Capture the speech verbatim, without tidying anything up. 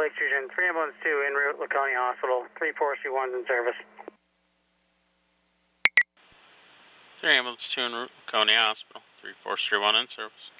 Police Fusion, three ambulance two en route, Laconia Hospital, three four three one's in service. three ambulance two en route, Laconia Hospital, three four three one in service.